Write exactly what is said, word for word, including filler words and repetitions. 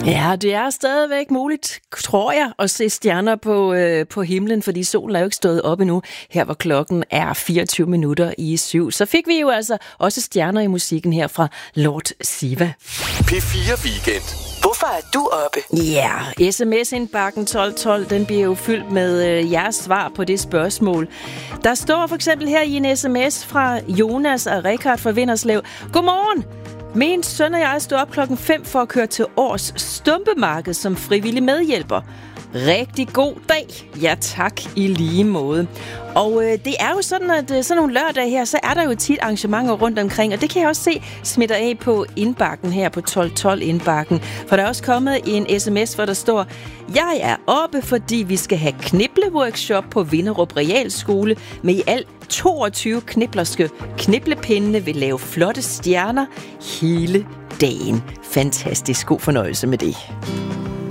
Ja, det er stadigvæk muligt, tror jeg, at se stjerner på, øh, på himlen, fordi solen er jo ikke stået op endnu. Her hvor klokken er fireogtyve minutter i syv. Så fik vi jo altså også stjerner i musikken her fra Lord Siva. P fire Weekend. Hvorfor er du oppe? Ja, yeah. sms-indbakken tolv tolv, den bliver jo fyldt med øh, jeres svar på det spørgsmål. Der står for eksempel her i en sms fra Jonas og Richard fra Vinderslev. Godmorgen! Min søn og jeg stod op klokken fem for at køre til Års Stumpemarked som frivillig medhjælper. Rigtig god dag. Ja tak, i lige måde. Og øh, det er jo sådan, at øh, sådan nogle lørdage her, så er der jo tit arrangementer rundt omkring, og det kan jeg også se smitter af på indbakken her på tolv tolv indbakken. For der er også kommet en sms, hvor der står, jeg er oppe, fordi vi skal have knipleworkshop på Vinderup Realskole med i alt toogtyve kniplerske. Kniplepindene vil lave flotte stjerner hele dagen. Fantastisk god fornøjelse med det.